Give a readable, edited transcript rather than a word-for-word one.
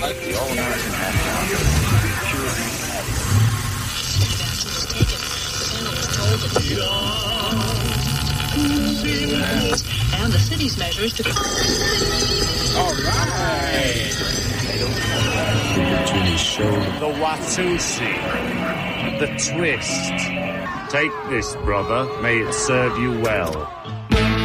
The All-American Half-Pounder. And the city's measures to... All right. The Watusi. The twist. Take this, brother. May it serve you well.